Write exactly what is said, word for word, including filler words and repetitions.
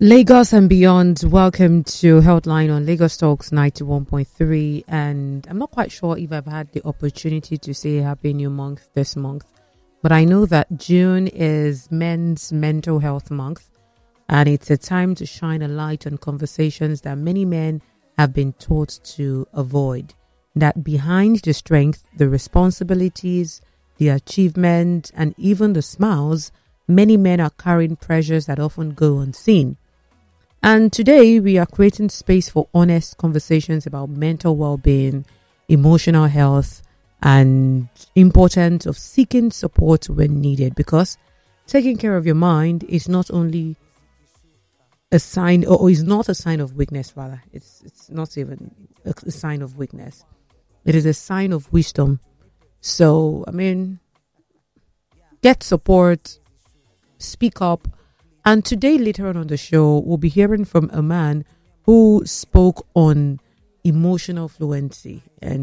Lagos and beyond, welcome to Healthline on Lagos Talks ninety-one point three. And I'm not quite sure if I've had the opportunity to say Happy New Month this month, but I know that June is Men's Mental Health Month, and it's a time to shine a light on conversations that many men have been taught to avoid. That behind the strength, the responsibilities, the achievement, and even the smiles, many men are carrying pressures that often go unseen. And today we are creating space for honest conversations about mental well-being, emotional health, and importance of seeking support when needed, because taking care of your mind is not only a sign or is not a sign of weakness, rather. It's it's not even a, a sign of weakness. It is a sign of wisdom. So, I mean, get support, speak up. And today, later on on the show, we'll be hearing from a man who spoke on emotional fluency and